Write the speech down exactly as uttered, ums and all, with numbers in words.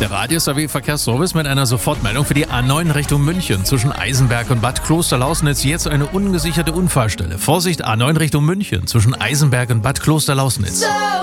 Der Radius A W Verkehrsservice mit einer Sofortmeldung für die A neun Richtung München. Zwischen Eisenberg und Bad Klosterlausnitz jetzt eine ungesicherte Unfallstelle. Vorsicht, A neun Richtung München zwischen Eisenberg und Bad Klosterlausnitz.